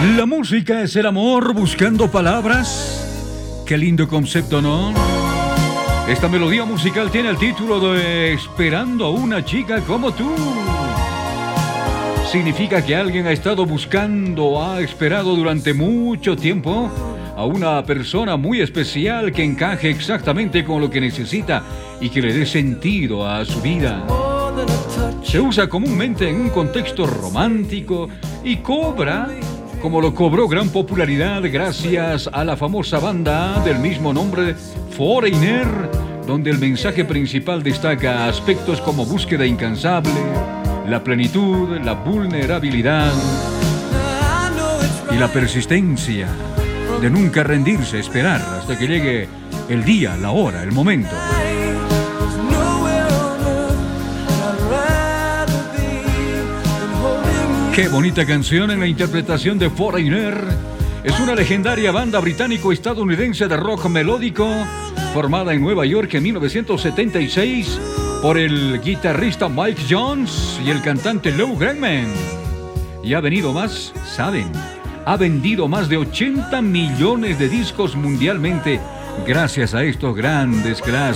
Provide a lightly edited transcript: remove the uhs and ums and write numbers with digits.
La música es el amor buscando palabras. Qué lindo concepto, ¿no? Esta melodía musical tiene el título de Esperando a una chica como tú. Significa que alguien ha estado buscando, ha esperado durante mucho tiempo a una persona muy especial que encaje exactamente con lo que necesita y que le dé sentido a su vida. Se usa comúnmente en un contexto romántico y cobra, como lo cobró, gran popularidad gracias a la famosa banda del mismo nombre, Foreigner, donde el mensaje principal destaca aspectos como búsqueda incansable, la plenitud, la vulnerabilidad y la persistencia de nunca rendirse, esperar hasta que llegue el día, la hora, el momento. Qué bonita canción en la interpretación de Foreigner. Es una legendaria banda británico-estadounidense de rock melódico formada en Nueva York en 1976 por el guitarrista Mike Jones y el cantante Lou Greenman. Y ha vendido más, ¿saben? Ha vendido más de 80 millones de discos mundialmente gracias a estos grandes clásicos.